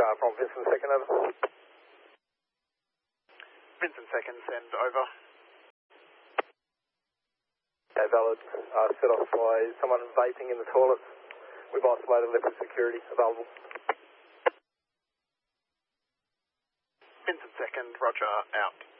from Vincent Second, over. Vincent Second, send over. Okay, valid. Set off by someone vaping in the toilets. We've isolated level security available. Vincent Second, roger, out.